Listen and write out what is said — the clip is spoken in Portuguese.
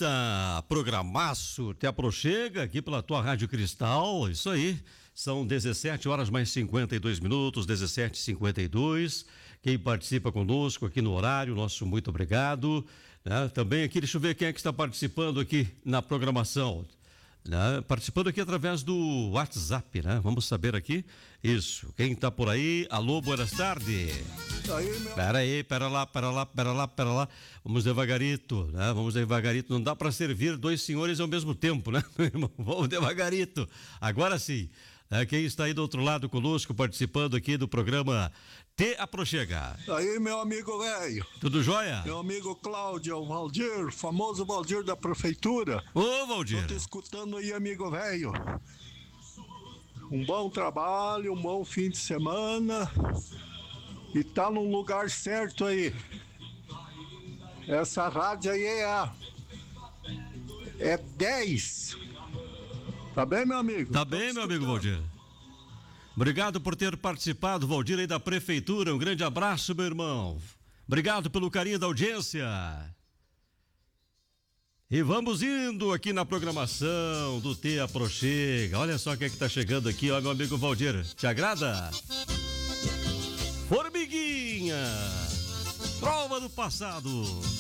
Eita, programaço, te aproxega aqui pela tua Rádio Cristal, isso aí, são 17 horas mais 52 minutos, 17h52, quem participa conosco aqui no horário, nosso muito obrigado, né? Também aqui, deixa eu ver quem é que está participando aqui na programação, né? Participando aqui através do WhatsApp, né? Vamos saber aqui, isso, quem está por aí, alô, boas tardes. Pera lá. Vamos devagarito, né? Vamos devagarito. Não dá para servir dois senhores ao mesmo tempo, né, meu irmão? Vamos devagarito. Agora sim. Quem está aí do outro lado conosco, participando aqui do programa Te Aproxega. Aí, meu amigo velho. Tudo jóia? Meu amigo Cláudio, o Valdir, famoso Valdir da prefeitura. Ô, Valdir. Tô te escutando aí, amigo velho. Um bom trabalho, um bom fim de semana. E tá num lugar certo aí. Essa rádio aí é 10. Tá bem, meu amigo? Tá bem, meu amigo Valdir. Obrigado por ter participado, Valdir, aí da prefeitura. Um grande abraço, meu irmão. Obrigado pelo carinho da audiência. E vamos indo aqui na programação do Te Aproxega. Olha só quem é que tá chegando aqui, ó, meu amigo Valdir. Te agrada? Formiguinha, prova do passado.